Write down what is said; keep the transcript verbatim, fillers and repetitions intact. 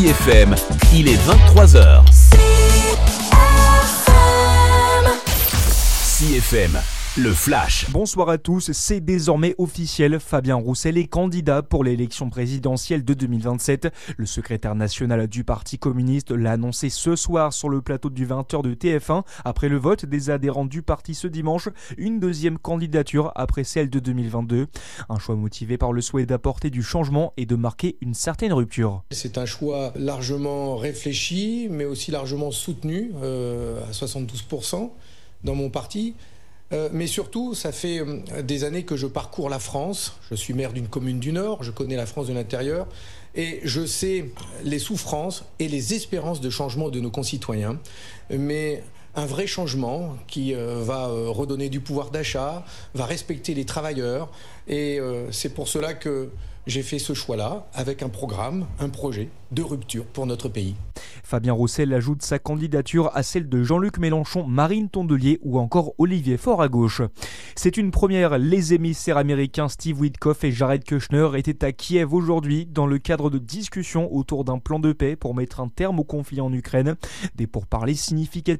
F M, il est vingt-trois heures. C F M, le Flash. Bonsoir à tous, c'est désormais officiel, Fabien Roussel est candidat pour l'élection présidentielle de deux mille vingt-sept. Le secrétaire national du Parti communiste l'a annoncé ce soir sur le plateau du vingt heures de T F un. Après le vote des adhérents du parti ce dimanche, une deuxième candidature après celle de deux mille vingt-deux. Un choix motivé par le souhait d'apporter du changement et de marquer une certaine rupture. C'est un choix largement réfléchi, mais aussi largement soutenu, euh, à soixante-douze pour cent dans mon parti. Euh, mais surtout, ça fait euh, des années que je parcours la France. Je suis maire d'une commune du Nord, je connais la France de l'intérieur et je sais les souffrances et les espérances de changement de nos concitoyens. Mais un vrai changement qui euh, va euh, redonner du pouvoir d'achat, va respecter les travailleurs. Et euh, c'est pour cela que j'ai fait ce choix-là avec un programme, un projet de rupture pour notre pays. Fabien Roussel ajoute sa candidature à celle de Jean-Luc Mélenchon, Marine Tondelier ou encore Olivier Faure à gauche. C'est une première. Les émissaires américains Steve Witkoff et Jared Kushner étaient à Kiev aujourd'hui dans le cadre de discussions autour d'un plan de paix pour mettre un terme au conflit en Ukraine. Des pourparlers significatifs